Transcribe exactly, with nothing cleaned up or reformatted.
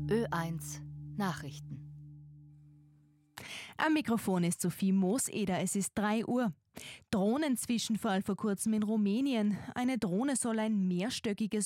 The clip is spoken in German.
Ö eins Nachrichten. Am Mikrofon ist Sophie Mooseder. Es ist drei Uhr. Drohnenzwischenfall vor kurzem in Rumänien. Eine Drohne soll ein mehrstöckiges